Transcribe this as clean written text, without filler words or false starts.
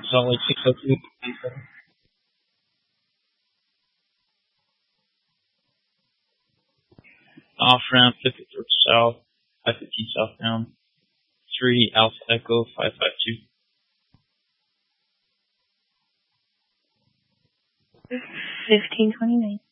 Salt Lake 602. Off ramp 54 south, 515 southbound, 3 Alpha Echo 552. 1529.